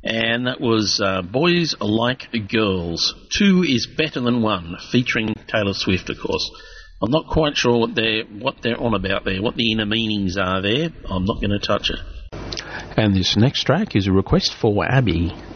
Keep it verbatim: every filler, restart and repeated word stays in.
And that was uh, Boys Like Girls. Two is Better Than One, featuring Taylor Swift, of course. I'm not quite sure what they're, what they're on about there, what the inner meanings are there. I'm not going to touch it. And this next track is a request for Abby.